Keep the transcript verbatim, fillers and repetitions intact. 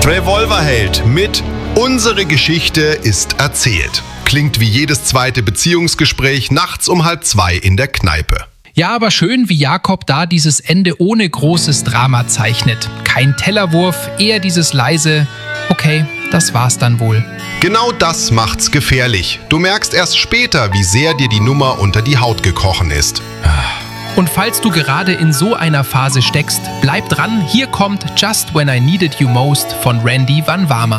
Revolverheld mit Unsere Geschichte ist erzählt. Klingt wie jedes zweite Beziehungsgespräch nachts um halb zwei in der Kneipe. Ja, aber schön, wie Jakob da dieses Ende ohne großes Drama zeichnet. Kein Tellerwurf, eher dieses leise, okay, das war's dann wohl. Genau das macht's gefährlich. Du merkst erst später, wie sehr dir die Nummer unter die Haut gekrochen ist. Und falls du gerade in so einer Phase steckst, bleib dran, hier kommt Just When I Needed You Most von Randy Van Wama.